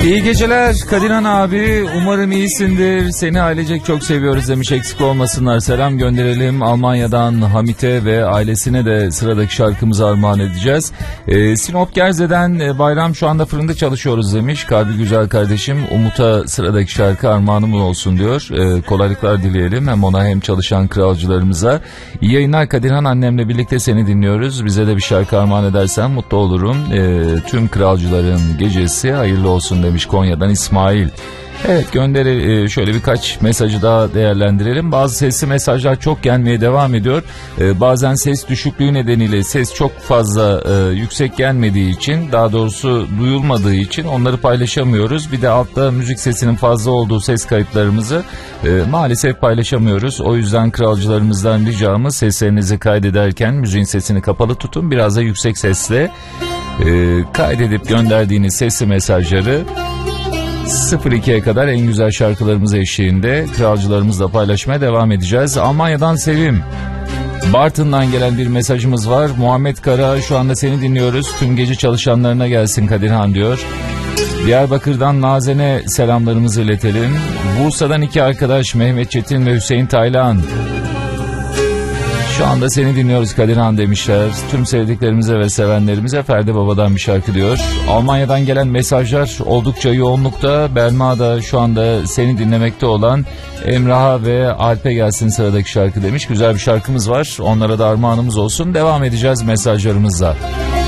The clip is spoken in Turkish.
İyi geceler Kadirhan abi, umarım iyisindir, seni ailecek çok seviyoruz demiş, eksik olmasınlar, selam gönderelim. Almanya'dan Hamit'e ve ailesine de sıradaki şarkımızı armağan edeceğiz. Sinop Gerze'den Bayram, şu anda fırında çalışıyoruz demiş, kalbi güzel kardeşim, Umut'a sıradaki şarkı armağanım olsun diyor. Kolaylıklar dileyelim hem ona hem çalışan kralcılarımıza. İyi yayınlar Kadirhan, annemle birlikte seni dinliyoruz, bize de bir şarkı armağan edersen mutlu olurum. Tüm kralcıların gecesi hayırlı olsun demiş Konya'dan İsmail. Evet, şöyle birkaç mesajı daha değerlendirelim. Bazı sesli mesajlar çok gelmeye devam ediyor. Bazen ses düşüklüğü nedeniyle ses çok fazla yüksek gelmediği için, daha doğrusu duyulmadığı için onları paylaşamıyoruz. Bir de altta müzik sesinin fazla olduğu ses kayıtlarımızı maalesef paylaşamıyoruz. O yüzden kralcılarımızdan ricamız, seslerinizi kaydederken müziğin sesini kapalı tutun. Biraz da yüksek sesle kaydedip gönderdiğiniz sesli mesajları 02'ye kadar en güzel şarkılarımız eşliğinde kralcılarımızla paylaşmaya devam edeceğiz. Almanya'dan Sevim, Bartın'dan gelen bir mesajımız var. Muhammed Kara, şu anda seni dinliyoruz, tüm gece çalışanlarına gelsin Kadirhan diyor. Diyarbakır'dan Nazen'e selamlarımızı iletelim. Bursa'dan iki arkadaş Mehmet Çetin ve Hüseyin Taylan, şu anda seni dinliyoruz Kadirhan demişler. Tüm sevdiklerimize ve sevenlerimize Ferdi Baba'dan bir şarkı diyor. Almanya'dan gelen mesajlar oldukça yoğunlukta. Belma'da şu anda seni dinlemekte olan Emrah'a ve Alp'e gelsin sıradaki şarkı demiş. Güzel bir şarkımız var, onlara da armağanımız olsun. Devam edeceğiz mesajlarımızla.